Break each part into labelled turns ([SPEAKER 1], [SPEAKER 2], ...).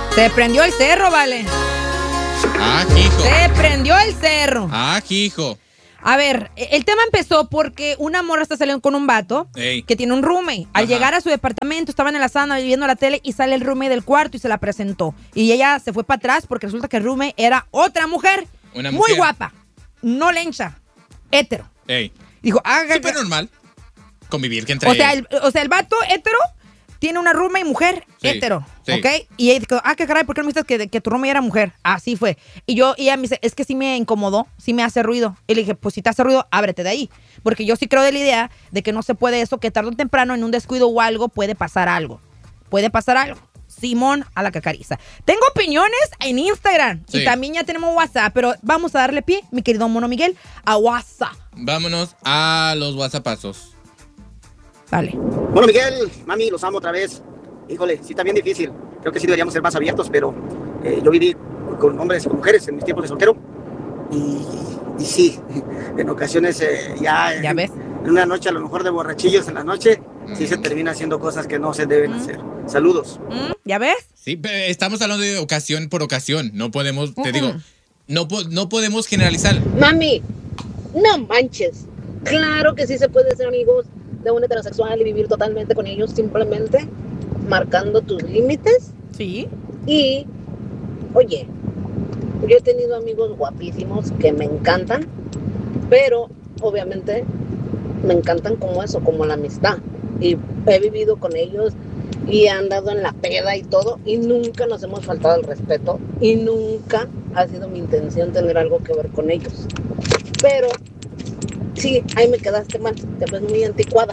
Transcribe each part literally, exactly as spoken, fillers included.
[SPEAKER 1] Se prendió el cerro, vale.
[SPEAKER 2] Ah, hijo.
[SPEAKER 1] Se prendió el cerro.
[SPEAKER 2] Ah, hijo.
[SPEAKER 1] A ver, el tema empezó porque una morra está saliendo con un vato
[SPEAKER 2] Ey.
[SPEAKER 1] que tiene un roommate. Al
[SPEAKER 2] Ajá.
[SPEAKER 1] llegar a su departamento, estaban en la sala viendo la tele y sale el roommate del cuarto y se la presentó. Y ella se fue para atrás porque resulta que el roommate era otra mujer.
[SPEAKER 2] Una
[SPEAKER 1] muy
[SPEAKER 2] mujer.
[SPEAKER 1] guapa. No lencha. Hétero.
[SPEAKER 2] Ey.
[SPEAKER 1] Dijo, haga.
[SPEAKER 2] Súper normal. Convivir que entre
[SPEAKER 1] O sea, el, o sea, el vato hétero tiene una roommate mujer
[SPEAKER 2] Sí,
[SPEAKER 1] hétero,
[SPEAKER 2] sí.
[SPEAKER 1] ¿ok? Y ella dijo, ah, qué caray, ¿por qué no me dices que, que tu roommate era mujer? Así fue. Y yo, y ella me dice, es que sí me incomodó, sí me hace ruido. Y le dije, pues si te hace ruido, ábrete de ahí. Porque yo sí creo de la idea de que no se puede eso, que tarde o temprano en un descuido o algo puede pasar algo. Puede pasar algo. Simón a la cacariza. Tengo opiniones en Instagram
[SPEAKER 2] Sí.
[SPEAKER 1] y también ya tenemos WhatsApp, pero vamos a darle pie, mi querido Mono Miguel, a WhatsApp.
[SPEAKER 2] Vámonos a los WhatsAppazos.
[SPEAKER 1] Dale.
[SPEAKER 3] Bueno, Miguel, mami, los amo otra vez. Híjole, sí está bien difícil. Creo que sí deberíamos ser más abiertos, pero eh, yo viví con hombres y con mujeres en mis tiempos de soltero. Y, y sí, en ocasiones eh, ya,
[SPEAKER 1] ¿Ya
[SPEAKER 3] en,
[SPEAKER 1] ves?
[SPEAKER 3] en una noche, a lo mejor de borrachillos en la noche,
[SPEAKER 2] Mm.
[SPEAKER 3] sí se termina haciendo cosas que no se deben
[SPEAKER 1] Mm.
[SPEAKER 3] hacer. Saludos.
[SPEAKER 1] ¿Mm? ¿Ya ves?
[SPEAKER 2] Sí, pero estamos hablando de ocasión por ocasión. No podemos, te
[SPEAKER 1] Uh-uh.
[SPEAKER 2] digo, no, po- no podemos generalizar.
[SPEAKER 4] Mami, no manches. Claro que sí se puede ser amigos de un heterosexual y vivir totalmente con ellos, simplemente marcando tus límites.
[SPEAKER 1] Sí.
[SPEAKER 4] Y, oye, yo he tenido amigos guapísimos que me encantan, pero obviamente me encantan como eso, como la amistad. Y he vivido con ellos y he andado en la peda y todo, y nunca nos hemos faltado el respeto, y nunca ha sido mi intención tener algo que ver con ellos. Pero sí, ahí me quedaste mal, te ves muy anticuada.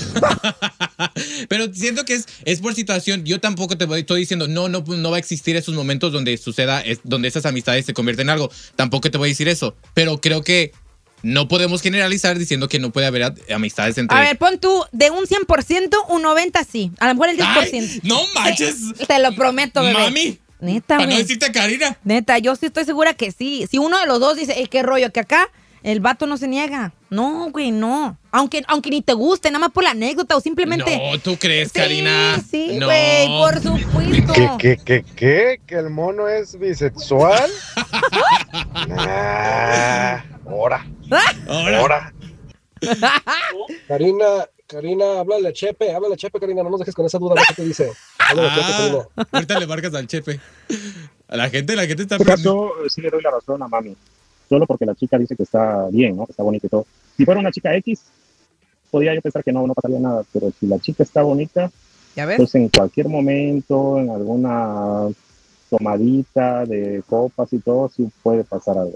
[SPEAKER 2] Pero siento que es, es por situación. Yo tampoco te voy- estoy diciendo, no, no, no va a existir esos momentos donde suceda, es- donde esas amistades se convierten en algo. Tampoco te voy a decir eso. Pero creo que no podemos generalizar diciendo que no puede haber a- amistades entre...
[SPEAKER 1] A ver, pon tú, de un cien por ciento, un noventa por ciento sí. A lo mejor el diez por ciento.
[SPEAKER 2] ¡Ay! ¡No manches!
[SPEAKER 1] Te, te lo prometo, bebé.
[SPEAKER 2] ¡Mami!
[SPEAKER 1] Neta,
[SPEAKER 2] Para no
[SPEAKER 1] güey.
[SPEAKER 2] decirte a Karina.
[SPEAKER 1] Neta, yo sí estoy segura que sí. Si uno de los dos dice, "Ey, qué rollo", que acá el vato no se niega. No, güey, no. Aunque, aunque ni te guste, nada más por la anécdota o simplemente...
[SPEAKER 2] No, ¿tú crees,
[SPEAKER 1] Sí,
[SPEAKER 2] Karina?
[SPEAKER 1] sí,
[SPEAKER 2] No.
[SPEAKER 1] güey, por supuesto.
[SPEAKER 5] ¿Qué, qué, qué, qué? ¿Que el mono es bisexual? Nah, ahora,
[SPEAKER 2] Ahora.
[SPEAKER 5] ahora.
[SPEAKER 6] Karina, Karina, háblale a Chepe, háblale a Chepe, Karina, no nos dejes con esa duda, ¿qué te dice? Háblale a Chepe,
[SPEAKER 2] Ah,
[SPEAKER 6] Karina.
[SPEAKER 2] ahorita le marcas al Chepe. A la gente, la gente está...
[SPEAKER 7] En este caso, sí le doy la razón a mami. Solo porque la chica dice que está bien, ¿no? Que está bonita y todo. Si fuera una chica X, podría yo pensar que no, no pasaría nada. Pero si la chica está bonita,
[SPEAKER 1] ¿Ya ves?
[SPEAKER 7] pues en cualquier momento, en alguna tomadita de copas y todo, sí puede pasar algo.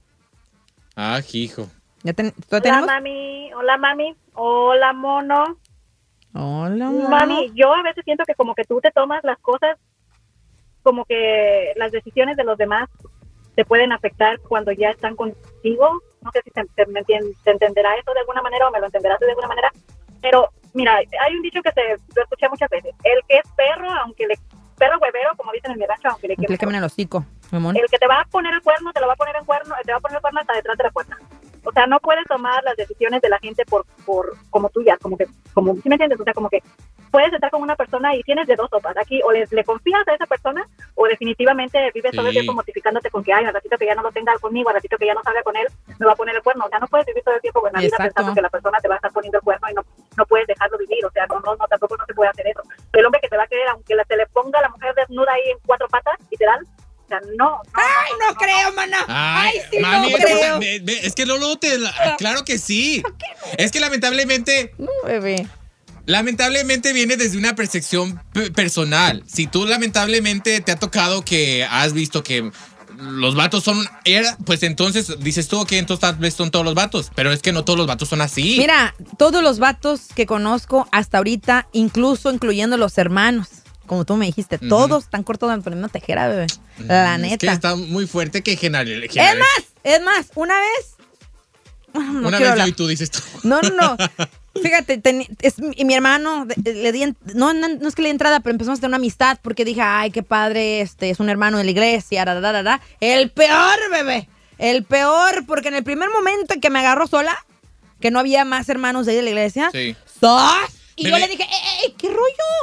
[SPEAKER 2] Ah, hijo.
[SPEAKER 1] ¿Ya ten- ¿lo
[SPEAKER 8] Hola,
[SPEAKER 1] tenemos?
[SPEAKER 8] mami. Hola, mami. Hola, mono.
[SPEAKER 1] Hola, mono.
[SPEAKER 8] Mami, yo a veces siento que como que tú te tomas las cosas, como que las decisiones de los demás te pueden afectar cuando ya están contigo. No sé si se, se me entien- se entenderá eso de alguna manera o me lo entenderás de alguna manera. Pero, mira, hay un dicho que se, lo escuché muchas veces. El que es perro, aunque le... Perro huevero, como dicen en mi rancho, aunque le
[SPEAKER 1] Que le quemen el hocico, mamón.
[SPEAKER 8] el que te va a poner el cuerno, te lo va a poner en cuerno, te va a poner el cuerno hasta detrás de la puerta. O sea, no puedes tomar las decisiones de la gente por, por como tuyas, como que, como, ¿sí me entiendes? O sea, como que puedes estar con una persona y tienes de dos sopas. Aquí, o le, le confías a esa persona, o definitivamente vives todo el
[SPEAKER 2] Sí.
[SPEAKER 8] tiempo mortificándote con que, ay, al ratito que ya no lo tenga conmigo, al ratito que ya no salga con él, me va a poner el cuerno. O sea, no puedes vivir todo el tiempo con la vida
[SPEAKER 1] Exacto.
[SPEAKER 8] pensando que la persona te va a estar poniendo el cuerno y no, no puedes dejarlo vivir. O sea, no, no, no, tampoco no se puede hacer eso. El hombre que te va a querer, aunque la, te le ponga a la mujer desnuda ahí en cuatro patas, literal, o sea, no, no.
[SPEAKER 1] ¡Ay, no creo, mana!
[SPEAKER 2] Ay,
[SPEAKER 1] ¡Ay, sí,
[SPEAKER 2] mami,
[SPEAKER 1] no
[SPEAKER 2] es que-
[SPEAKER 1] creo!
[SPEAKER 2] ve- ve- es que Lolo te... la- claro que sí. Es que lamentablemente...
[SPEAKER 1] No, bebé.
[SPEAKER 2] Lamentablemente viene desde una percepción pe- personal. Si tú lamentablemente te ha tocado que has visto que los vatos son... era, pues entonces dices tú que entonces tal vez son todos los vatos. Pero es que no todos los vatos son así.
[SPEAKER 1] Mira, todos los vatos que conozco hasta ahorita, incluso incluyendo los hermanos, como tú me dijiste,
[SPEAKER 2] Ujú.
[SPEAKER 1] todos están cortados en la misma tejera, bebé. La
[SPEAKER 2] Mm,
[SPEAKER 1] neta.
[SPEAKER 2] Es que está muy fuerte que general.
[SPEAKER 1] Es más, es más, una vez... No
[SPEAKER 2] Una
[SPEAKER 1] quiero
[SPEAKER 2] vez yo
[SPEAKER 1] hablar.
[SPEAKER 2] y tú dices tú.
[SPEAKER 1] No, no, no. Fíjate, teni- es mi, mi hermano, de- le di, en- no, no, no es que le di entrada, pero empezamos a tener una amistad porque dije, ay, qué padre, este, es un hermano de la iglesia, ra, ra, ra, ra. El peor, bebé, el peor, porque en el primer momento en que me agarró sola, que no había más hermanos de ahí de la iglesia,
[SPEAKER 2] Sí.
[SPEAKER 1] ¡zas! Y yo
[SPEAKER 2] Bebé.
[SPEAKER 1] le dije, ¡ey, ey, qué rollo!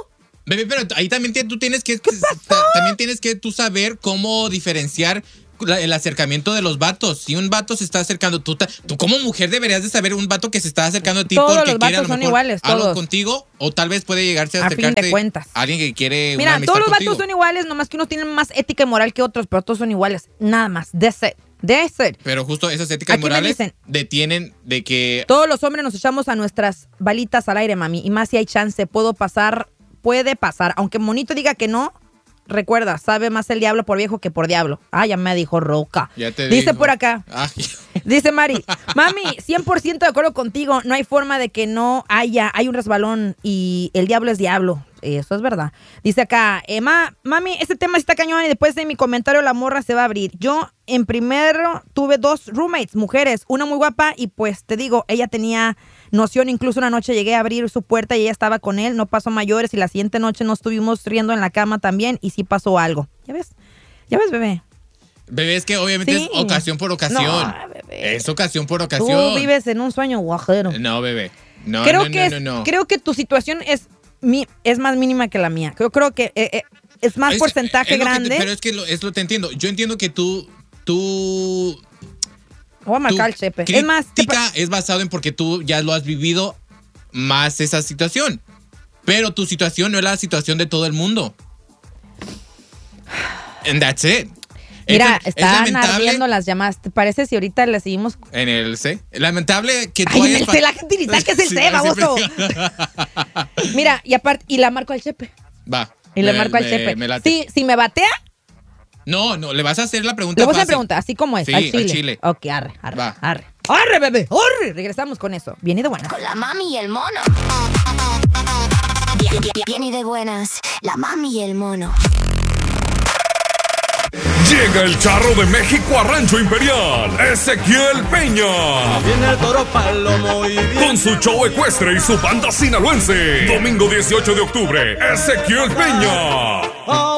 [SPEAKER 2] Bebé, pero ahí también te- tú tienes que... ta- También tienes que tú saber cómo diferenciar la- el acercamiento de los vatos. Si un vato se está acercando, tú, ta- tú como mujer deberías de saber un vato que se está acercando a ti
[SPEAKER 1] Todos
[SPEAKER 2] porque
[SPEAKER 1] los
[SPEAKER 2] quiere a lo
[SPEAKER 1] vatos son
[SPEAKER 2] mejor
[SPEAKER 1] iguales,
[SPEAKER 2] algo
[SPEAKER 1] todos.
[SPEAKER 2] contigo, o tal vez puede llegarse a
[SPEAKER 1] A fin de
[SPEAKER 2] acercarte
[SPEAKER 1] cuentas.
[SPEAKER 2] a alguien que quiere una
[SPEAKER 1] Mira,
[SPEAKER 2] amistad
[SPEAKER 1] todos los
[SPEAKER 2] contigo.
[SPEAKER 1] vatos son iguales, nomás que unos tienen más ética y moral que otros, pero todos son iguales. Nada más. That's it. That's it.
[SPEAKER 2] Pero justo esas éticas
[SPEAKER 1] Aquí me
[SPEAKER 2] morales
[SPEAKER 1] dicen-
[SPEAKER 2] detienen de que...
[SPEAKER 1] Todos los hombres nos echamos a nuestras balitas al aire, mami. Y más si hay chance, puedo pasar, puede pasar. Aunque Monito diga que no, recuerda, sabe más el diablo por viejo que por diablo. Ah, ya me dijo Roca.
[SPEAKER 2] Ya te
[SPEAKER 1] Dice
[SPEAKER 2] digo.
[SPEAKER 1] por acá.
[SPEAKER 2] Ay,
[SPEAKER 1] Dice Mari, mami, cien por ciento de acuerdo contigo. No hay forma de que no haya. Hay un resbalón y el diablo es diablo. Eso es verdad. Dice acá, eh, ma, mami, este tema sí está cañón y después de mi comentario la morra se va a abrir. Yo en primero tuve dos roommates, mujeres, una muy guapa y pues te digo, ella tenía noción. Incluso una noche llegué a abrir su puerta y ella estaba con él. No pasó mayores y la siguiente noche nos estuvimos riendo en la cama también y sí pasó algo. ¿Ya ves? ¿Ya ves, bebé?
[SPEAKER 2] bebé, es que obviamente
[SPEAKER 1] Sí.
[SPEAKER 2] es ocasión por ocasión.
[SPEAKER 1] No, bebé.
[SPEAKER 2] Es ocasión por
[SPEAKER 1] Tú
[SPEAKER 2] ocasión.
[SPEAKER 1] vives en un sueño guajero.
[SPEAKER 2] No, bebé. No,
[SPEAKER 1] creo
[SPEAKER 2] no,
[SPEAKER 1] que
[SPEAKER 2] no,
[SPEAKER 1] es-
[SPEAKER 2] no, no.
[SPEAKER 1] creo que tu situación es mi, es más mínima que la mía. Yo creo que eh, eh, es más
[SPEAKER 2] Es-
[SPEAKER 1] porcentaje
[SPEAKER 2] es lo que te-
[SPEAKER 1] grande.
[SPEAKER 2] pero es que lo, es lo te entiendo. Yo entiendo que tú, tú,
[SPEAKER 1] Voy a marcar el
[SPEAKER 2] tu
[SPEAKER 1] chepe. Es más, te
[SPEAKER 2] crítica es basado en porque tú ya lo has vivido más esa situación. Pero tu situación no es la situación de todo el mundo. And that's it.
[SPEAKER 1] mira,
[SPEAKER 2] Es- es
[SPEAKER 1] están
[SPEAKER 2] lamentable
[SPEAKER 1] ardiendo las llamadas. ¿Te parece si ahorita le seguimos?
[SPEAKER 2] en el C. Lamentable que tú
[SPEAKER 1] Ay, en
[SPEAKER 2] hayas
[SPEAKER 1] el
[SPEAKER 2] pa-
[SPEAKER 1] C, la gente ni sabe qué es el
[SPEAKER 2] Sí,
[SPEAKER 1] C,
[SPEAKER 2] siempre-
[SPEAKER 1] baboso. Mira, y aparte, y la marco al chepe.
[SPEAKER 2] Va.
[SPEAKER 1] Y le
[SPEAKER 2] me-
[SPEAKER 1] marco al
[SPEAKER 2] me-
[SPEAKER 1] chepe.
[SPEAKER 2] me late.
[SPEAKER 1] Sí, si me batea,
[SPEAKER 2] No, no, le vas a hacer la pregunta
[SPEAKER 1] le voy a hacer
[SPEAKER 2] fácil.
[SPEAKER 1] pregunta, así como es,
[SPEAKER 2] Sí,
[SPEAKER 1] al
[SPEAKER 2] al
[SPEAKER 1] chile.
[SPEAKER 2] chile.
[SPEAKER 1] Ok, arre, arre,
[SPEAKER 2] Va.
[SPEAKER 1] arre. ¡Arre, bebé! ¡Arre! Regresamos con eso. Bien y de buena.
[SPEAKER 9] Con la mami y el mono. Bien, bien, bien y de buenas. La mami y el mono.
[SPEAKER 10] Llega el charro de México a Rancho Imperial, Ezequiel Peña.
[SPEAKER 11] Viene el toro palomo y bien.
[SPEAKER 10] Con su show ecuestre y su banda sinaloense. Domingo dieciocho de octubre, Ezequiel Peña.
[SPEAKER 11] Oh,